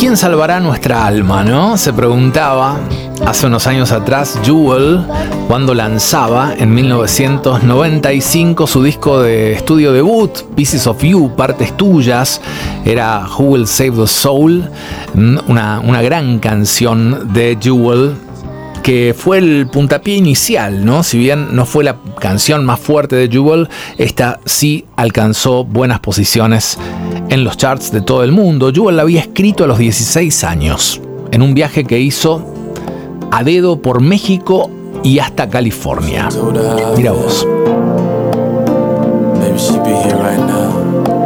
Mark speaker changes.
Speaker 1: ¿quién salvará nuestra alma, no? Se preguntaba hace unos años atrás Jewel cuando lanzaba en 1995 su disco de estudio debut, Pieces of You, Partes Tuyas. Era Who Will Save the Soul, una gran canción de Jewel, que fue el puntapié inicial, ¿no? Si bien no fue la canción más fuerte de Jewel, esta sí alcanzó buenas posiciones en los charts de todo el mundo. Jewel la había escrito a los 16 años, en un viaje que hizo a dedo por México y hasta California. Mira vos.
Speaker 2: Maybe she'd be here right now.